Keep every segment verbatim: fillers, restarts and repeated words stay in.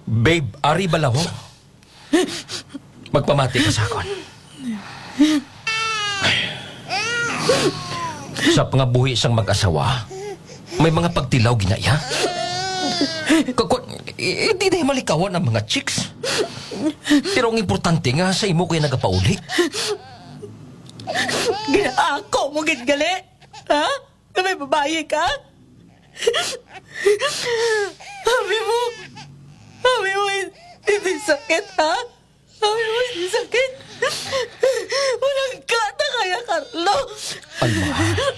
Babe, ari balawo. Magpamati ka sa akon. Sa pangabuhi sang mag-asawa, may mga pagtilaw ginaya. Kako, hindi na malikawan ang mga chicks. Pero ang importante nga sa imo ko'y nagapauli. Ginaako mo gali? Ha? Na may babae ka? Habi mo, habi mo, hindi sakit, ha? Habi mo, hindi sakit. Walang kata kaya, Carlo. Alma,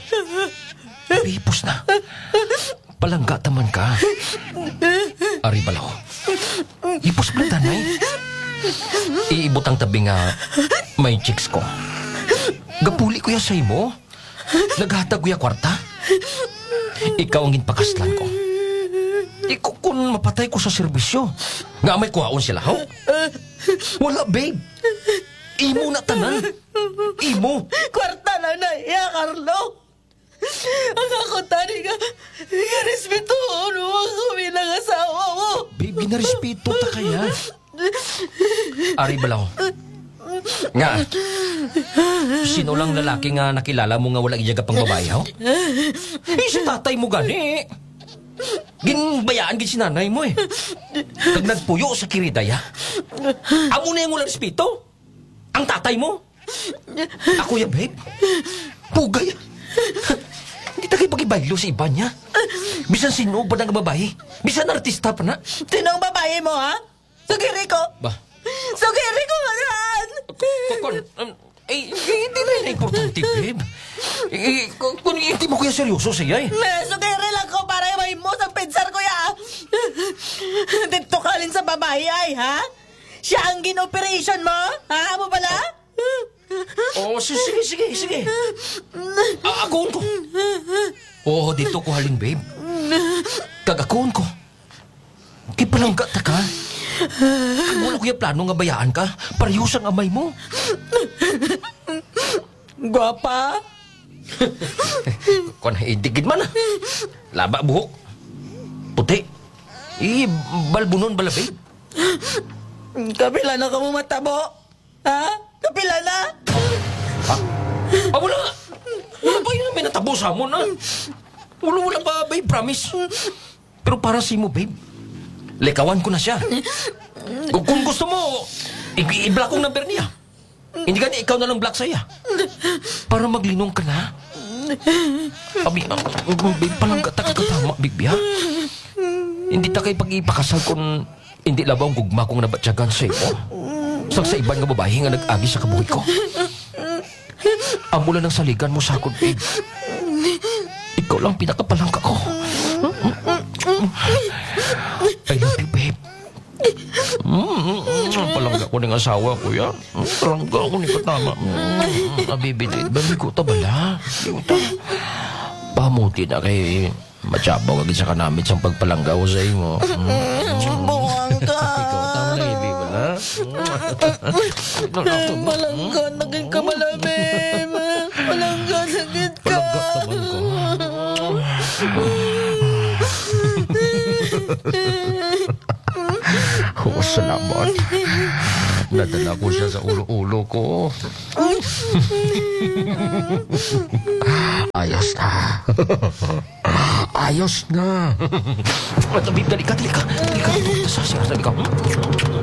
pipos na. Palangga taman ka. Ari balaw. Ipos mo tanay. Iibot ang tabi nga may chicks ko. Gapuli ko ya sa imo. Naghatag ko ya kwarta. Ikaw ang ginpakaslan ko. Ikaw kung mapatay ko sa serbisyo. Nga may kuhaon sila, ho? Wala, babe. Imo na tanan. Imo. Kwarta na na iya, Carlo. Ang ako tani nga, nga respetuhon mo ang kumilang asawa mo. Babe, ginarespeto ta kaya. Ari balaw. Nga, sino lang lalaki nga nakilala mo nga wala iyaga pang babae, ho? Eh, si tatay mo gani. Ginbayaan gin si nanay mo eh. Kag nagpuyo sa kiridaya. Amo na yung walang respeto. Ang tatay mo. Ako ya, babe. Pugay. Hindi tayo pagibaylo sa iba niya. Bisan sino pa ng babae. Bisan artista pa na. Sinong babae mo, ha? Sugiri ko. Ba? Sugiri ko, magaan. Kung, um, eh, hindi na yun importante, babe. Eh, kung, kung hindi mo kuya seryoso siya eh. May sugiri lang ko para may mo sa pinsar ko, ya. Dito ka rin sa babae, ay, ha? Siya ang gin-operation mo? Ha? Mo pala? Oh, sige, sige, sige, sige. A- Akoon ko. Oo, dito ko halin, babe. Kagakoon ko. Kipalangga ta ka. Kung wala kuya plano nga bayaan ka, parehos ang amay mo. Gwapa? Kung naidigid man ah. Laba buhok. Puti. Eh, balbunon bala, babe. Kapila na ka mo matabo? Ha? Kapila na? Ha? Ah, wala. Wala pa yun may natabo sa amon, ha? Wala, wala pa, babe, promise. Pero para si mo, babe, likawan ko na siya. Kung, kung gusto mo, i- i-block kong number niya. Hindi ka ikaw na lang block saya. Para maglinong ka na. Abi, uh, babe, palangga ta kakatama, babe, ha? Hindi ta kayo pag-ipakasal kung hindi labaw ang gugma kong nabatsyagan sa iyo. Sang sa iban nga babae nga nag-agi sa kabuhi ko. Amula ng saligan mo sa akin, babe. Ikaw lang pinakapalangka ko. I love you, babe. Mm, palangga ko ng asawa ko yan. Palangga ko ni Katama. Mm, abibinit. Babi ko ta bala. Pamuti na kay matyabaw agad sa kanamit sa pagpalangga ko sa iyo. Buwang ka. Ikaw tama na, babe, wala? Malangga, naging ka malamim. Malangga, naging ka. Palangga taman ko. Oh, salamat. Nadala ko siya sa ulo-ulo ko. Ayos na. Ayos na. At dali ka, dali ka. Dali ka. Sa siya, dali ka.